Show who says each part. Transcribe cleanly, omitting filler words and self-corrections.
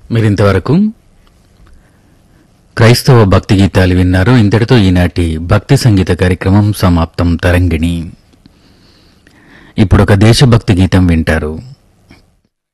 Speaker 1: మీరింతవరకు క్రైస్తవ భక్తి గీతాలు విన్నారు. ఇంతటితో ఈనాటి భక్తి సంగీత కార్యక్రమం సమాప్తం. తరంగిణి. ఇప్పుడొక దేశభక్తి గీతం వింటారు.